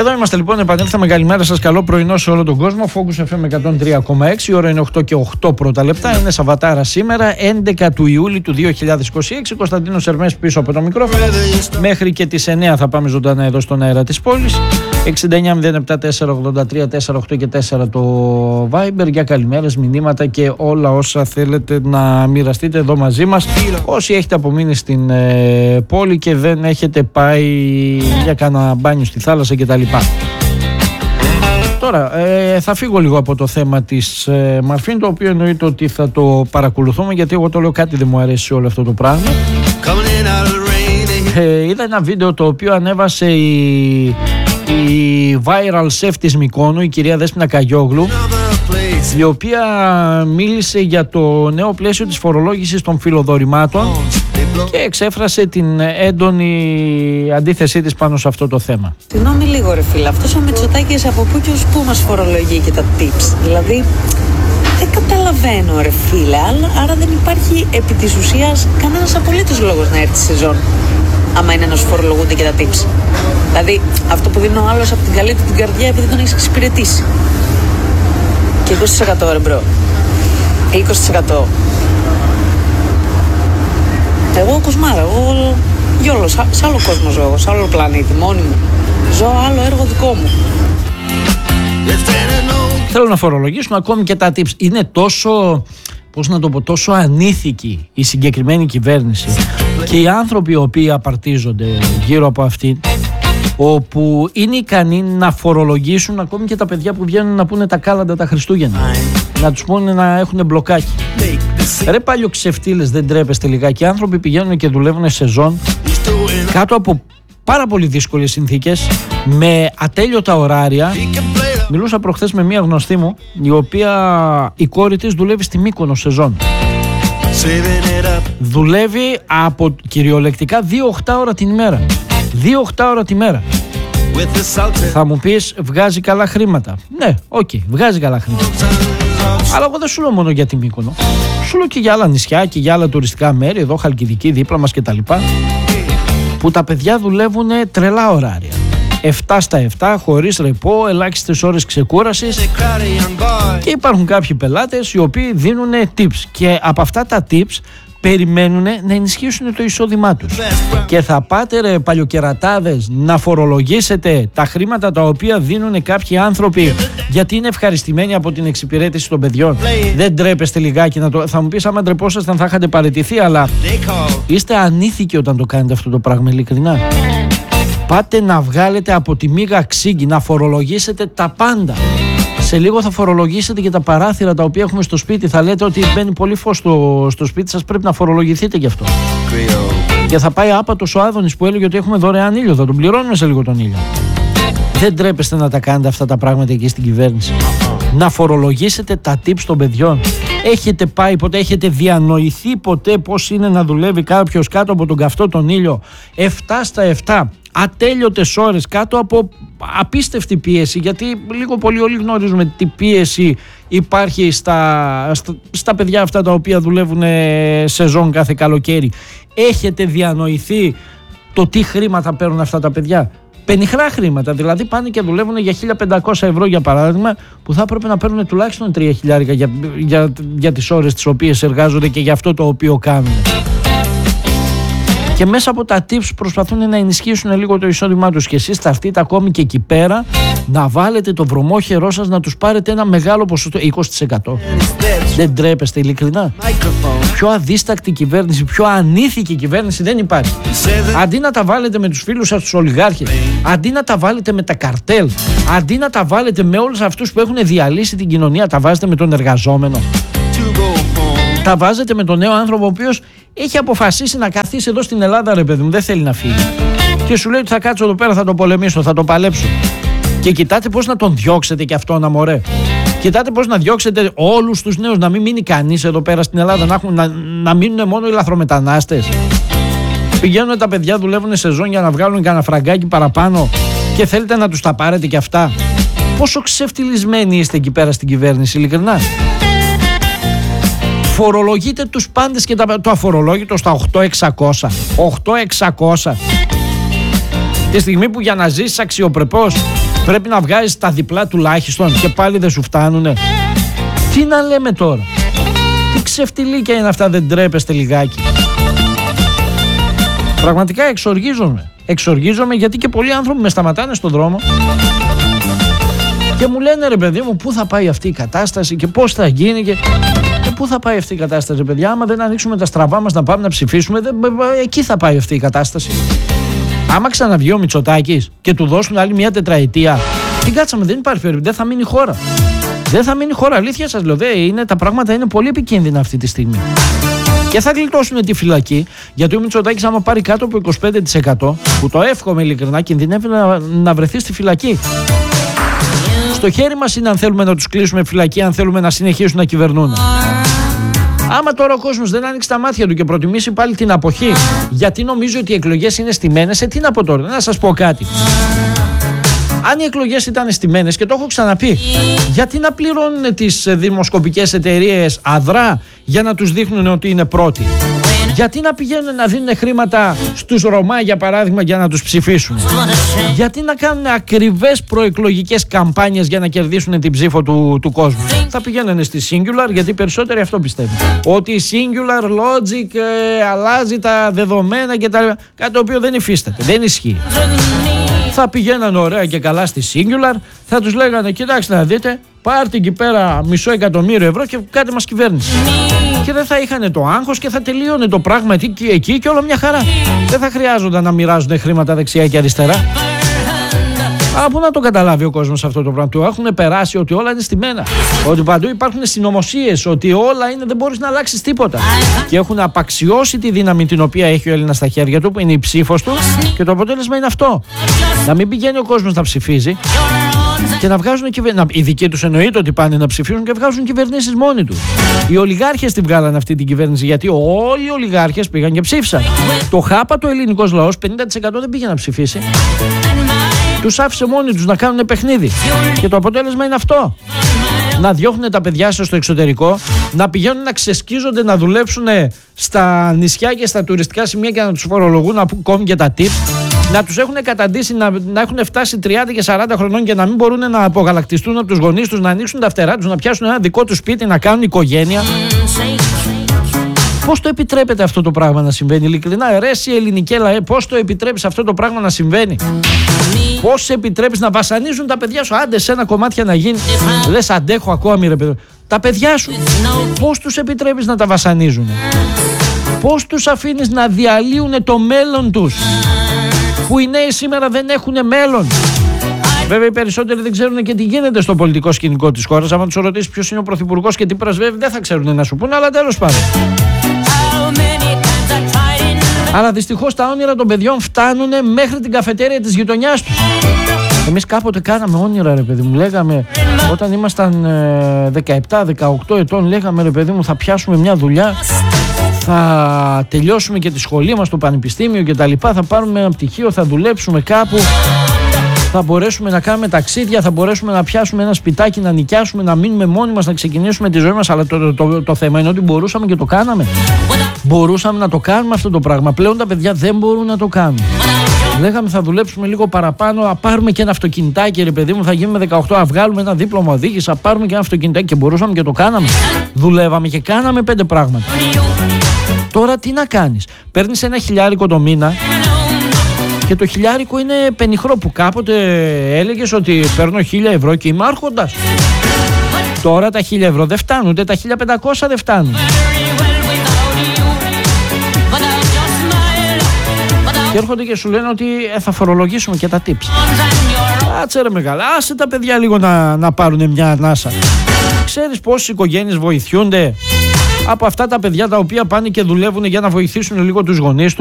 Εδώ είμαστε λοιπόν, επανέλθαμε. Καλημέρα σας, καλό πρωινό σε όλο τον κόσμο. Focus FM 103,6, η ώρα είναι 8 και 8 πρώτα λεπτά. Είναι Σαββατάρα σήμερα, 11 του Ιούλη του 2026. Κωνσταντίνος Ερμές πίσω από το μικρόφωνο. Μέχρι και τις 9 θα πάμε ζωντανά εδώ στον αέρα της πόλης. 69-074-83-48 και 4 το Viber για καλημέρες, μηνύματα και όλα όσα θέλετε να μοιραστείτε εδώ μαζί μας. Όσοι έχετε απομείνει στην πόλη και δεν έχετε πάει για κάνα μπάνιο στη θάλασσα κτλ. Τώρα θα φύγω λίγο από το θέμα της Μαρφίν, το οποίο εννοείται ότι θα το παρακολουθούμε, γιατί εγώ το λέω, κάτι δεν μου αρέσει όλο αυτό το πράγμα. Είδα ένα βίντεο το οποίο ανέβασε η viral chef της Μυκόνου, η κυρία Δέσποινα Καγιόγλου, η οποία μίλησε για το νέο πλαίσιο της φορολόγησης των φιλοδορημάτων και εξέφρασε την έντονη αντίθεσή της πάνω σε αυτό το θέμα. Συγγνώμη λίγο ρε φίλε, αυτός ο Μητσοτάκης από πού και ως πού μας φορολογεί και τα tips? Δηλαδή δεν καταλαβαίνω ρε φίλε, άρα δεν υπάρχει επί της ουσίας κανένας απολύτως λόγος να έρθει στη σεζόν άμα είναι να σου φορολογούνται και τα tips. Δηλαδή αυτό που δίνει ο άλλος από την καλή του την καρδιά επειδή τον έχεις εξυπηρετήσει. Και 20% ρε μπρο, 20%. Εγώ κοσμάρα, εγώ γιόλος, σε άλλο κόσμο ζω, σε άλλο πλανήτη, μόνη μου. Ζω άλλο έργο δικό μου. Θέλω να φορολογήσουν ακόμη και τα tips. Είναι τόσο, πώς να το πω, τόσο ανήθικη η συγκεκριμένη κυβέρνηση και οι άνθρωποι οι οποίοι απαρτίζονται γύρω από αυτήν, όπου είναι ικανοί να φορολογήσουν ακόμη και τα παιδιά που βγαίνουν να πούνε τα κάλαντα τα Χριστούγεννα. Να τους πούνε να έχουν μπλοκάκι. Ρε παλιοξεφτύλες, δεν τρέπεστε λιγάκι? Οι άνθρωποι πηγαίνουν και δουλεύουν σεζόν κάτω από πάρα πολύ δύσκολες συνθήκες, με ατέλειωτα ωράρια. Μιλούσα προχθές με μία γνωστή μου, η οποία η κόρη της δουλεύει στη Μύκονο σεζόν. Δουλεύει από κυριολεκτικά 2-8 ώρα την ημέρα. 2-8 ώρα τη μέρα. Θα μου πεις, βγάζει καλά χρήματα. Ναι, οκ, βγάζει καλά χρήματα. Αλλά εγώ δεν σου λέω μόνο για τη Μύκονο. Σου λέω και για άλλα νησιά και για άλλα τουριστικά μέρη, εδώ Χαλκιδική δίπλα μας κτλ. Που τα παιδιά δουλεύουν τρελά ωράρια. 7 στα 7, χωρίς ρεπό, ελάχιστες ώρες ξεκούρασης. Και υπάρχουν κάποιοι πελάτες οι οποίοι δίνουν tips. Και από αυτά τα tips περιμένουν να ενισχύσουν το εισόδημά τους. Και θα πάτε ρε παλιοκερατάδες να φορολογήσετε τα χρήματα τα οποία δίνουν κάποιοι άνθρωποι γιατί είναι ευχαριστημένοι από την εξυπηρέτηση των παιδιών? Δεν τρέπεστε λιγάκι να το... Θα μου πεις, άμα ντρεπόσασταν θα είχατε παραιτηθεί, αλλά είστε ανήθικοι όταν το κάνετε αυτό το πράγμα, ειλικρινά. Πάτε να βγάλετε από τη μίγα ξύγκη, να φορολογήσετε τα πάντα. Σε λίγο θα φορολογήσετε και τα παράθυρα τα οποία έχουμε στο σπίτι. Θα λέτε ότι μπαίνει πολύ φως στο σπίτι σας, πρέπει να φορολογηθείτε γι' αυτό. Και θα πάει άπατος ο Άδωνης που έλεγε ότι έχουμε δωρεάν ήλιο, θα τον πληρώνουμε σε λίγο τον ήλιο. Δεν τρέπεστε να τα κάνετε αυτά τα πράγματα εκεί στην κυβέρνηση? Να φορολογήσετε τα tips των παιδιών? Έχετε πάει ποτέ, έχετε διανοηθεί ποτέ πώς είναι να δουλεύει κάποιος κάτω από τον καυτό τον ήλιο 7 στα 7, ατέλειωτες ώρες, κάτω από απίστευτη πίεση? Γιατί λίγο πολύ όλοι γνωρίζουμε τι πίεση υπάρχει στα παιδιά αυτά τα οποία δουλεύουν σεζόν κάθε καλοκαίρι. Έχετε διανοηθεί το τι χρήματα παίρνουν αυτά τα παιδιά? Πενιχρά χρήματα, δηλαδή πάνε και δουλεύουν για 1.500 ευρώ για παράδειγμα, που θα έπρεπε να παίρνουν τουλάχιστον 3.000 για τις ώρες τις οποίες εργάζονται και για αυτό το οποίο κάνουν. Και μέσα από τα tips προσπαθούν να ενισχύσουν λίγο το εισόδημά τους, και εσείς θα έρθετε ακόμη και εκεί πέρα να βάλετε το βρωμόχερό σας να τους πάρετε ένα μεγάλο ποσοστό, 20%. Δεν τρέπεστε ειλικρινά? Πιο αδίστακτη κυβέρνηση, πιο ανήθικη κυβέρνηση δεν υπάρχει. Αντί να τα βάλετε με τους φίλους σας τους ολιγάρχες, αντί να τα βάλετε με τα καρτέλ, αντί να τα βάλετε με όλους αυτούς που έχουν διαλύσει την κοινωνία, τα βάζετε με τον εργαζόμενο. Τα βάζετε με τον νέο άνθρωπο ο οποίος έχει αποφασίσει να καθίσει εδώ στην Ελλάδα, ρε παιδί μου, δεν θέλει να φύγει. Και σου λέει ότι θα κάτσω εδώ πέρα, θα το πολεμήσω, θα το παλέψω. Και κοιτάτε πώς να τον διώξετε και αυτόν, αμορέ. Κοιτάτε πώς να διώξετε όλους τους νέους, να μην μείνει κανείς εδώ πέρα στην Ελλάδα, να μείνουν μόνο οι λαθρομετανάστες. Πηγαίνουν τα παιδιά, δουλεύουν σεζόν για να βγάλουν κανένα φραγκάκι παραπάνω και θέλετε να τους τα πάρετε και αυτά? Πόσο ξεφτυλισμένοι είστε εκεί πέρα στην κυβέρνηση, ειλικρινά? Φορολογείτε τους πάντες και το αφορολόγητο στα 8.600. 8.600. Τη στιγμή που για να ζήσεις αξιοπρεπώς Πρέπει να βγάζεις τα διπλά τουλάχιστον και πάλι δεν σου φτάνουνε. Τι να λέμε τώρα? Τι ξεφτιλίκια είναι αυτά, δεν τρέπεστε λιγάκι? Πραγματικά εξοργίζομαι γιατί και πολλοί άνθρωποι με σταματάνε στον δρόμο και μου λένε, ρε παιδί μου, πού θα πάει αυτή η κατάσταση και πώς θα γίνει και πού θα πάει αυτή η κατάσταση, παιδιά? Άμα δεν ανοίξουμε τα στραβά μας να πάμε να ψηφίσουμε, εκεί θα πάει αυτή η κατάσταση. Άμα ξαναβγεί ο Μητσοτάκης και του δώσουν άλλη μια τετραετία, την κάτσαμε, δεν υπάρχει περίπτωση, δεν θα μείνει χώρα. Δεν θα μείνει χώρα, αλήθεια σας λέω. Τα πράγματα είναι πολύ επικίνδυνα αυτή τη στιγμή. Και θα γλιτώσουν τη φυλακή, γιατί ο Μητσοτάκης, άμα πάρει κάτω από 25%, που το εύχομαι ειλικρινά, κινδυνεύει να βρεθεί στη φυλακή. Στο χέρι μας είναι αν θέλουμε να τους κλείσουμε φυλακή, αν θέλουμε να συνεχίσουν να κυβερνούν. Άμα τώρα ο κόσμος δεν άνοιξει τα μάτια του και προτιμήσει πάλι την αποχή, γιατί νομίζει ότι οι εκλογές είναι στημένες, τι να πω τώρα, να σας πω κάτι. Αν οι εκλογές ήταν στημένες, και το έχω ξαναπεί, γιατί να πληρώνουν τις δημοσκοπικές εταιρείες αδρά για να τους δείχνουν ότι είναι πρώτοι? Γιατί να πηγαίνουν να δίνουν χρήματα στους Ρωμά, για παράδειγμα, για να τους ψηφίσουν? Γιατί να κάνουν ακριβές προεκλογικές καμπάνιες για να κερδίσουν την ψήφο του κόσμου? Θα πηγαίνουν στη Singular, γιατί περισσότεροι αυτό πιστεύουν, ότι η Singular Logic αλλάζει τα δεδομένα και κάτι το οποίο δεν υφίσταται, δεν ισχύει. Θα πηγαίναν ωραία και καλά στη Singular, θα τους λέγανε, κοιτάξτε να δείτε, πάρτε εκεί πέρα $500,000 και κάντε μας κυβέρνηση. Και δεν θα είχαν το άγχος και θα τελείωνε το πράγμα εκεί και όλα μια χαρά. Δεν θα χρειάζονταν να μοιράζονται χρήματα δεξιά και αριστερά. Από να το καταλάβει ο κόσμος αυτό το πράγμα? Του έχουν περάσει ότι όλα είναι στημένα, ότι παντού υπάρχουν συνωμοσίες, ότι όλα είναι, δεν μπορείς να αλλάξεις τίποτα. Και έχουν απαξιώσει τη δύναμη την οποία έχει ο Έλληνας στα χέρια του, που είναι η ψήφος του, και το αποτέλεσμα είναι αυτό. Να μην πηγαίνει ο κόσμος να ψηφίζει και να βγάζουν κυβερνήσεις. Οι δικοί τους εννοείται ότι πάνε να ψηφίσουν και βγάζουν κυβερνήσεις μόνοι τους. Οι ολιγάρχες τη βγάλαν αυτή την κυβέρνηση, γιατί όλοι οι ολιγάρχες πήγαν και ψήφισαν. Το χάπατο ελληνικός λαός 50% δεν πήγε να ψηφίσει. Τους άφησε μόνοι τους να κάνουν παιχνίδι. Και το αποτέλεσμα είναι αυτό. Να διώχνουν τα παιδιά σας στο εξωτερικό, να πηγαίνουν να ξεσκίζονται, να δουλέψουν στα νησιά και στα τουριστικά σημεία και να τους φορολογούν ακόμη και τα tips. Να τους έχουν καταντήσει να έχουν φτάσει 30 και 40 χρονών και να μην μπορούν να απογαλακτιστούν από τους γονείς τους, να ανοίξουν τα φτερά τους, να πιάσουν ένα δικό τους σπίτι, να κάνουν οικογένεια. Πώς το επιτρέπετε αυτό το πράγμα να συμβαίνει? Ειλικρινά, ρε εσύ ελληνικέ λαέ, πώς το επιτρέπεις αυτό το πράγμα να συμβαίνει? Πώς επιτρέπεις να βασανίζουν τα παιδιά σου? Άντε σε ένα κομμάτια να γίνει, λες αντέχω ακόμη, ρε παιδί. Τα παιδιά σου, πώς τους επιτρέπεις να τα βασανίζουν? Πώς τους αφήνεις να διαλύουν το μέλλον τους, που οι νέοι σήμερα δεν έχουν μέλλον? Βέβαια οι περισσότεροι δεν ξέρουν και τι γίνεται στο πολιτικό σκηνικό της χώρας. Αν τους ρωτήσεις ποιος είναι ο πρωθυπουργός και τι πρεσβεύει, δεν θα ξέρουν να σου πούνε, αλλά τέλος πάντων. Αλλά δυστυχώς τα όνειρα των παιδιών φτάνουν μέχρι την καφετέρια της γειτονιάς τους. Εμείς κάποτε κάναμε όνειρα, ρε παιδί μου. Λέγαμε, όταν ήμασταν 17-18 ετών, λέγαμε, ρε παιδί μου, θα πιάσουμε μια δουλειά, θα τελειώσουμε και τη σχολή μας, το πανεπιστήμιο και τα λοιπά, θα πάρουμε ένα πτυχίο, θα δουλέψουμε κάπου, θα μπορέσουμε να κάνουμε ταξίδια, θα μπορέσουμε να πιάσουμε ένα σπιτάκι, να νοικιάσουμε, να μείνουμε μόνοι μας, να ξεκινήσουμε τη ζωή μας. Αλλά το θέμα είναι ότι μπορούσαμε και το κάναμε. Μπορούσαμε να το κάνουμε αυτό το πράγμα. Πλέον τα παιδιά δεν μπορούν να το κάνουν. Λέγαμε θα δουλέψουμε λίγο παραπάνω, θα πάρουμε και ένα αυτοκινητάκι, ρε παιδί μου, θα γίνουμε 18, θα βγάλουμε ένα δίπλωμα οδήγηση, θα πάρουμε και ένα αυτοκινητάκι, και μπορούσαμε και το κάναμε. Δουλεύαμε και κάναμε 5 πράγματα. Τώρα τι να κάνεις? Παίρνεις ένα χιλιάρικο το μήνα και το χιλιάρικο είναι πενιχρό, που κάποτε έλεγες ότι παίρνω 1.000 ευρώ και είμαι άρχοντας. Τώρα τα 1.000 ευρώ δεν φτάνουν, ούτε τα 1.500 δεν φτάνουν. Και έρχονται και σου λένε ότι θα φορολογήσουμε και τα tips. Κάτσε ρε μεγάλα, άσε τα παιδιά λίγο να πάρουν μια ανάσα. Ξέρεις πόσες οικογένειες βοηθιούνται από αυτά τα παιδιά τα οποία πάνε και δουλεύουν για να βοηθήσουν λίγο τους γονείς τους?